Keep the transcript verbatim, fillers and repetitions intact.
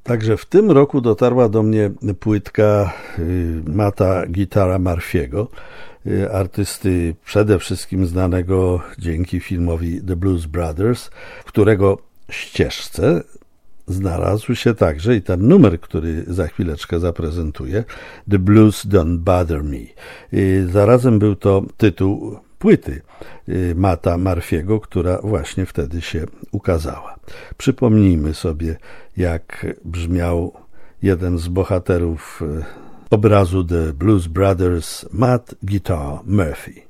Także w tym roku dotarła do mnie płytka Matta Guitara Murphy'ego, artysty przede wszystkim znanego dzięki filmowi The Blues Brothers, w którego ścieżce znalazł się także i ten numer, który za chwileczkę zaprezentuję, The Blues Don't Bother Me. Zarazem był to tytuł płyty Matta Murphy'ego, która właśnie wtedy się ukazała. Przypomnijmy sobie, jak brzmiał jeden z bohaterów obrazu The Blues Brothers, Matt Guitar Murphy.